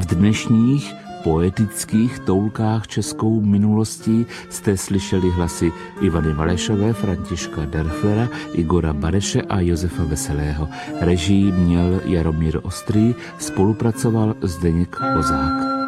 V dnešních poetických toulkách českou minulostí jste slyšeli hlasy Ivany Malešové, Františka Derflera, Igora Bareše a Josefa Veselého. Režii měl Jaromír Ostrý, spolupracoval Zdeněk Kozák.